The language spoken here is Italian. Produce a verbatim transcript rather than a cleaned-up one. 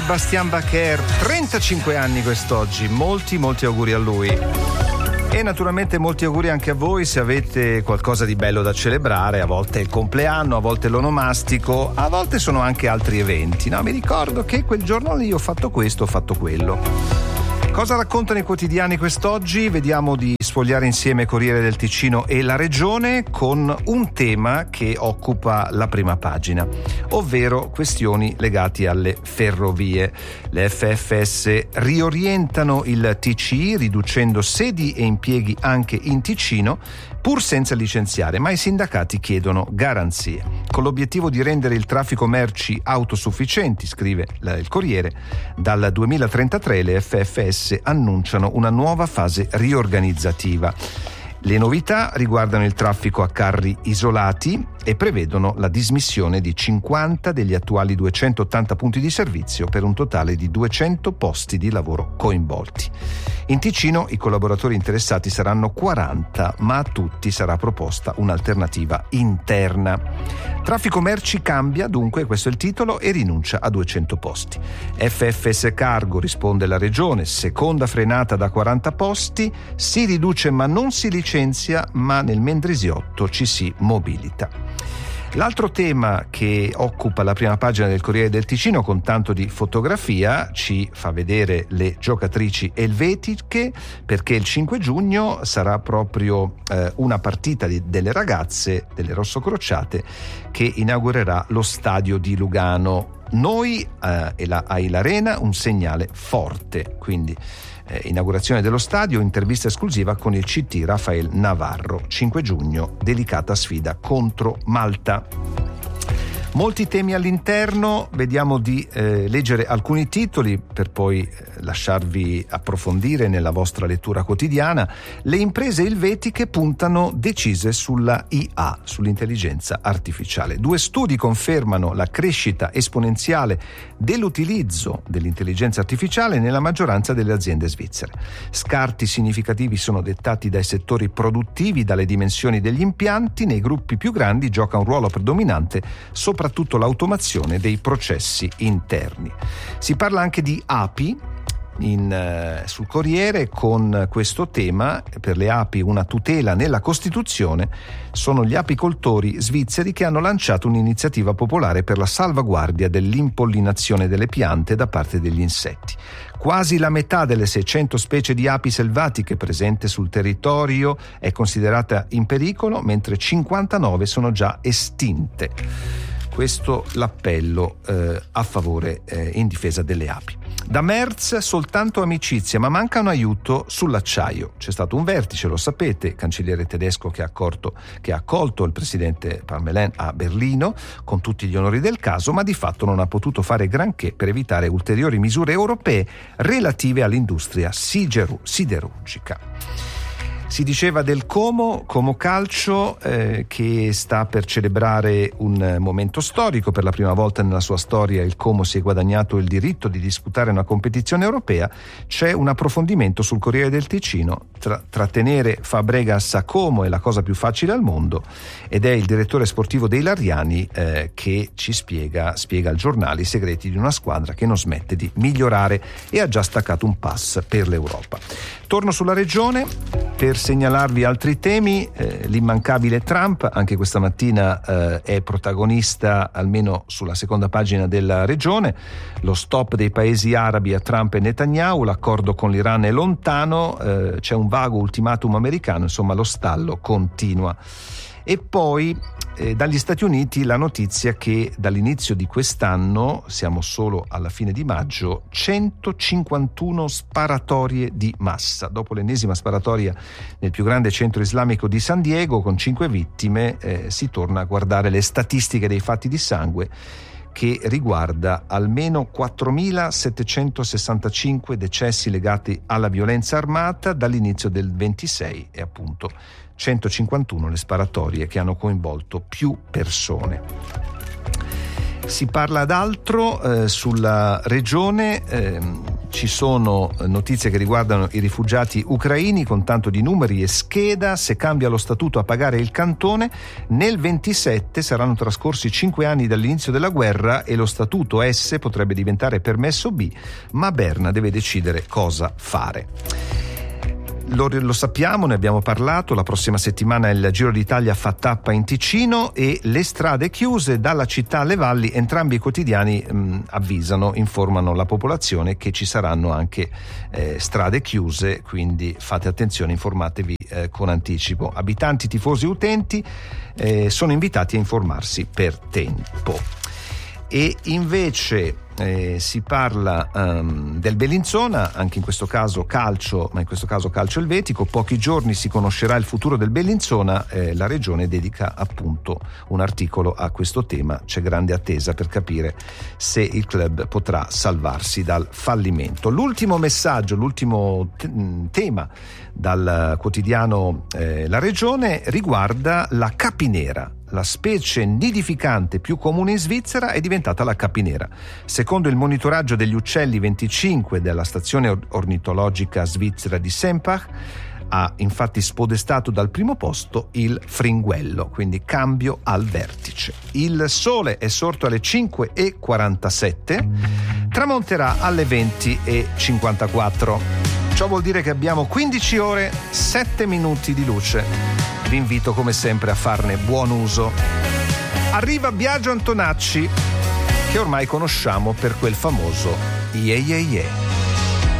Bastien Bacher, trentacinque anni quest'oggi, molti molti auguri a lui. E naturalmente molti auguri anche a voi se avete qualcosa di bello da celebrare. A volte è il compleanno, a volte l'onomastico, a volte sono anche altri eventi. No, mi ricordo che quel giorno lì ho fatto questo, ho fatto quello. Cosa raccontano i quotidiani quest'oggi? Vediamo di sfogliare insieme Corriere del Ticino e La Regione con un tema che occupa la prima pagina, ovvero questioni legate alle ferrovie. Le F F S riorientano il T C I riducendo sedi e impieghi anche in Ticino, pur senza licenziare, ma i sindacati chiedono garanzie. Con l'obiettivo di rendere il traffico merci autosufficienti, scrive il Corriere, dal duemilatrentatré le F F S annunciano una nuova fase riorganizzativa. Le novità riguardano il traffico a carri isolati e prevedono la dismissione di cinquanta degli attuali duecentottanta punti di servizio per un totale di duecento posti di lavoro coinvolti. In Ticino i collaboratori interessati saranno quaranta, ma a tutti sarà proposta un'alternativa interna. Traffico merci cambia, dunque, questo è il titolo, e rinuncia a duecento posti. F F S Cargo, risponde la Regione, seconda frenata da quaranta posti, si riduce ma non si licenzia, ma nel Mendrisiotto ci si mobilita. L'altro tema che occupa la prima pagina del Corriere del Ticino, con tanto di fotografia, ci fa vedere le giocatrici elvetiche, perché il cinque giugno sarà proprio eh, una partita di, delle ragazze, delle rossocrociate, che inaugurerà lo stadio di Lugano. Noi eh, e la Aila Arena, un segnale forte, quindi eh, inaugurazione dello stadio, intervista esclusiva con il C T Rafael Navarro. cinque giugno, delicata sfida contro Malta. Molti temi all'interno, vediamo di eh, leggere alcuni titoli per poi eh, lasciarvi approfondire nella vostra lettura quotidiana. Le imprese elvetiche puntano decise sulla I A, sull'intelligenza artificiale. Due studi confermano la crescita esponenziale dell'utilizzo dell'intelligenza artificiale nella maggioranza delle aziende svizzere. Scarti significativi sono dettati dai settori produttivi, dalle dimensioni degli impianti. Nei gruppi più grandi gioca un ruolo predominante soprattutto soprattutto l'automazione dei processi interni. Si parla anche di api in, eh, sul Corriere con questo tema. Per le api una tutela nella Costituzione. Sono gli apicoltori svizzeri che hanno lanciato un'iniziativa popolare per la salvaguardia dell'impollinazione delle piante da parte degli insetti. Quasi la metà delle seicento specie di api selvatiche presenti sul territorio è considerata in pericolo, mentre cinquantanove sono già estinte. Questo l'appello eh, a favore e eh, in difesa delle api. Da Merz soltanto amicizia, ma manca un aiuto sull'acciaio. C'è stato un vertice, lo sapete, cancelliere tedesco che ha, accorto, che ha accolto il presidente Parmelin a Berlino con tutti gli onori del caso, ma di fatto non ha potuto fare granché per evitare ulteriori misure europee relative all'industria siderurgica. Si diceva del Como, Como Calcio, eh, che sta per celebrare un momento storico. Per la prima volta nella sua storia il Como si è guadagnato il diritto di disputare una competizione europea. C'è un approfondimento sul Corriere del Ticino. Tra, trattenere Fabregas a Como è la cosa più facile al mondo, ed è il direttore sportivo dei Lariani eh, che ci spiega, spiega al giornale i segreti di una squadra che non smette di migliorare e ha già staccato un pass per l'Europa. Torno sulla Regione per segnalarvi altri temi. Eh, l'immancabile Trump, anche questa mattina eh, è protagonista almeno sulla seconda pagina della Regione. Lo stop dei paesi arabi a Trump e Netanyahu, l'accordo con l'Iran è lontano, eh, c'è un vago ultimatum americano, insomma lo stallo continua. E poi eh, dagli Stati Uniti la notizia che dall'inizio di quest'anno, siamo solo alla fine di maggio, centocinquantuno sparatorie di massa. Dopo l'ennesima sparatoria nel più grande centro islamico di San Diego con cinque vittime, eh, si torna a guardare le statistiche dei fatti di sangue, che riguarda almeno quattromilasettecentosessantacinque decessi legati alla violenza armata dall'inizio del ventisei e appunto centocinquantuno le sparatorie che hanno coinvolto più persone. Si parla d'altro eh, sulla Regione. Eh, ci sono notizie che riguardano i rifugiati ucraini con tanto di numeri e scheda. Se cambia lo statuto a pagare il cantone, nel ventisette saranno trascorsi cinque anni dall'inizio della guerra e lo statuto S potrebbe diventare permesso B, ma Berna deve decidere cosa fare. Lo, lo sappiamo, ne abbiamo parlato, la prossima settimana il Giro d'Italia fa tappa in Ticino e le strade chiuse dalla città alle valli. Entrambi i quotidiani mh, avvisano, informano la popolazione che ci saranno anche eh, strade chiuse, quindi fate attenzione, informatevi eh, con anticipo. Abitanti, tifosi e utenti eh, sono invitati a informarsi per tempo. E invece eh, si parla um, del Bellinzona, anche in questo caso calcio, ma in questo caso calcio elvetico. Pochi giorni si conoscerà il futuro del Bellinzona, eh, la regione dedica appunto un articolo a questo tema. C'è grande attesa per capire se il club potrà salvarsi dal fallimento. L'ultimo messaggio, l'ultimo t- tema dal quotidiano eh, La Regione riguarda la capinera. La specie nidificante più comune in Svizzera è diventata la capinera. Secondo il monitoraggio degli uccelli venticinque della stazione ornitologica svizzera di Sempach, ha infatti spodestato dal primo posto il fringuello, quindi cambio al vertice. Il sole è sorto alle cinque e quarantasette, tramonterà alle venti e cinquantaquattro. Ciò vuol dire che abbiamo quindici ore, sette minuti di luce. Vi invito come sempre a farne buon uso. Arriva Biagio Antonacci, che ormai conosciamo per quel famoso Iye Iye Iye.